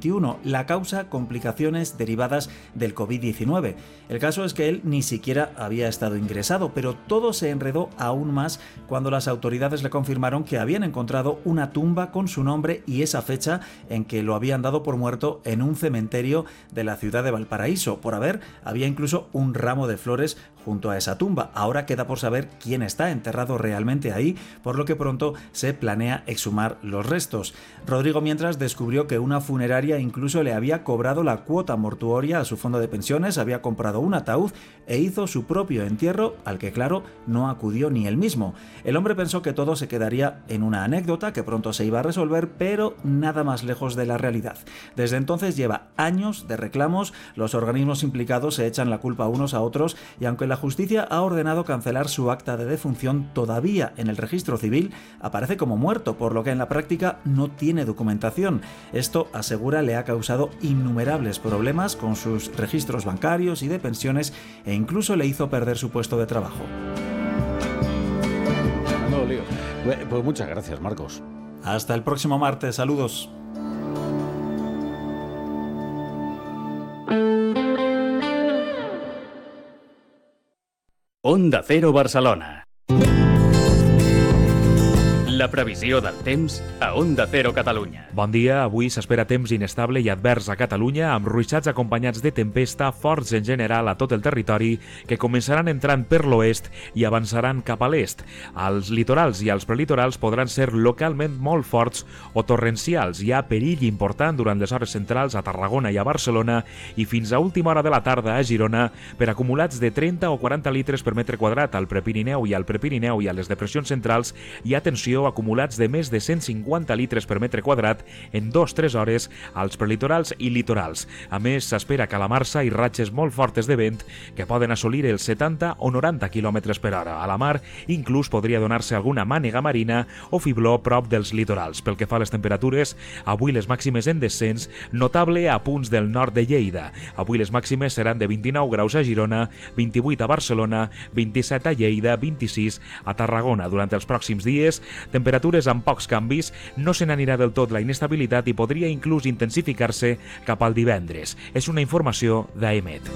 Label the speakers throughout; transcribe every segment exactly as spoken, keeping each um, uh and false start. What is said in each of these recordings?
Speaker 1: veintiuno. La causa, complicaciones derivadas del covid diecinueve. El caso es que él ni siquiera había estado ingresado, pero todo se enredó aún más cuando las autoridades le confirmaron que habían encontrado una tumba con su nombre y esa fecha en que lo habían dado por muerto en un cementerio de la ciudad de Valparaíso. Por haber, había incluso un ramo de flores junto a esa tumba. Ahora queda por saber quién está enterrado realmente ahí, por lo que pronto se planea exhumar los restos. Rodrigo, mientras, descubrió que una funeraria incluso le había cobrado la cuota mortuoria a su fondo de pensiones, había comprado un ataúd e hizo su propio entierro, al que, claro, no acudió ni él mismo. El hombre pensó que todo se quedaría en una anécdota, que pronto se iba a resolver, pero nada más lejos de la realidad. Desde entonces lleva años de reclamos, los organismos implicados se echan la culpa unos a otros y aunque la justicia ha ordenado cancelar su acta de defunción, todavía en el registro civil aparece como muerto, por lo que en la práctica no tiene documentación. Esto, asegura, le ha causado innumerables problemas con sus registros bancarios y de pensiones e incluso le hizo perder su puesto de trabajo.
Speaker 2: No, lío. Pues muchas gracias, Marcos.
Speaker 1: Hasta el próximo martes. Saludos.
Speaker 3: Onda Cero Barcelona. La previsió del temps a Onda Cero Catalunya.
Speaker 4: Bon dia. Avui s'espera temps inestable i advers a Catalunya, amb ruixats acompanyats de tempesta forts en general a tot el territori, que començaran entrant per l'oest i avançaran cap a l'est. Als litorals i als prelitorals podran ser localment molt forts o torrencials. Hi ha perill important durant les hores centrals a Tarragona i a Barcelona i fins a última hora de la tarda a Girona per acumulats de trenta o quaranta litres per metre quadrat al Prepirineu i al Prepirineu i a les depressions centrals i, atenció, acumulats de més de cent cinquanta litres per metre quadrat en dos a tres hores als prelitorals i litorals. A més, s'espera calamarsa i ratxes molt fortes de vent que poden assolir els setanta o noranta quilòmetres per hora. A la mar, inclús podria donar-se alguna mànega marina o fibló prop dels litorals. Pel que fa a les temperatures, avui les màximes en descens, notable a punts del nord de Lleida. Avui les màximes seran de vint-i-nou graus a Girona, vint-i-vuit a Barcelona, vint-i-set a Lleida, vint-i-sis a Tarragona. Durant els pròxims dies, temperatures amb pocs canvis, no se n'anirà del tot la inestabilitat i podria inclús intensificar-se cap al divendres. És una informació d'AEMET.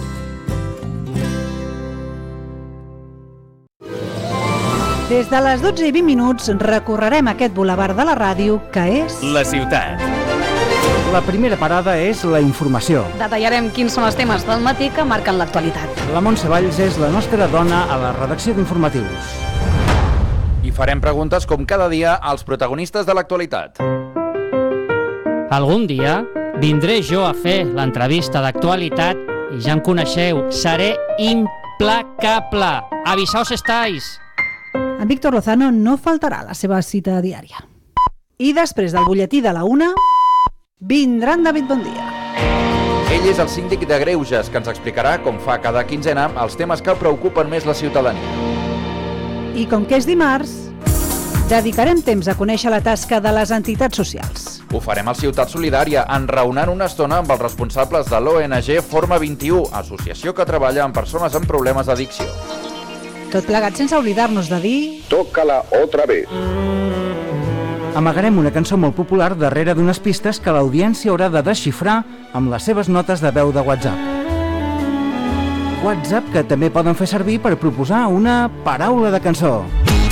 Speaker 5: Des de les dotze i vint minuts recorrerem aquest bulevard de la ràdio que és...
Speaker 3: La ciutat.
Speaker 6: La primera parada és la informació.
Speaker 7: Detallarem quins són els temes del matí que marquen l'actualitat.
Speaker 6: La Montse Valls és la nostra dona a la redacció d'informatius.
Speaker 8: I farem preguntes com cada dia als protagonistes de l'actualitat.
Speaker 9: Algun dia vindré jo a fer l'entrevista d'actualitat i ja em coneixeu, seré implacable. Avisaos estáis.
Speaker 5: En Víctor Lozano no faltarà la seva cita diària. I després del butlletí de la una, vindrà en David Bondia.
Speaker 8: Ell és el síndic de Greuges, que ens explicarà, com fa cada quinzena, els temes que preocupen més la ciutadania.
Speaker 5: I com que és dimarts, dedicarem temps a conèixer la tasca de les entitats socials.
Speaker 8: Ho farem al Ciutat Solidària, enraonant una estona amb els responsables de l'O N G Forma vint-i-u, associació que treballa amb persones amb problemes d'addicció.
Speaker 5: Tot plegat sense oblidar-nos de dir...
Speaker 10: Tócala otra vez.
Speaker 6: Amagarem una cançó molt popular darrere d'unes pistes que l'audiència haurà de desxifrar amb les seves notes de veu de WhatsApp. WhatsApp que també poden fer servir per proposar una paraula de cançó.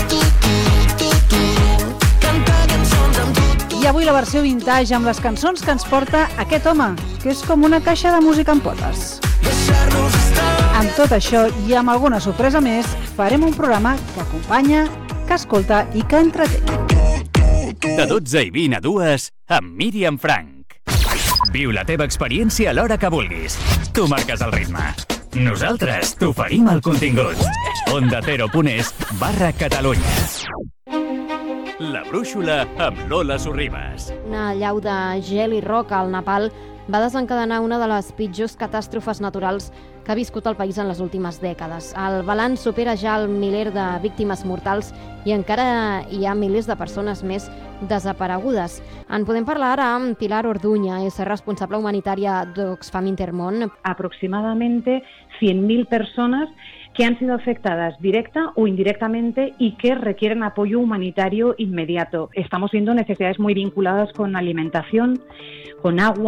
Speaker 5: I avui la versió vintage amb les cançons que ens porta aquest home, que és com una caixa de música amb potes. Amb tot això i amb alguna sorpresa més, farem un programa que acompanya, que escolta i que entreté.
Speaker 3: De dotze i vint a dues, amb Míriam Frank. Viu la teva experiència a l'hora que vulguis. Tu marques el ritme. Nosaltres t'oferim el contingut. Onda Cero punt es barra Catalunya. La brúixola amb Lola Sorribas.
Speaker 7: Una llau de gel i roca al Nepal va desencadenar una de les pitjors catàstrofes naturals que ha viscut el país en les últimes dècades. El balanç supera ja el miler de víctimes mortals i encara hi ha milers de persones més desaparegudes. En podem parlar ara amb Pilar Orduña, és responsable humanitària d'Oxfam Intermón.
Speaker 11: Aproximadamente cien mil personas que han sido afectadas directa o indirectamente y que requieren apoyo humanitario inmediato. Estamos viendo necesidades muy vinculadas con alimentación, con agua,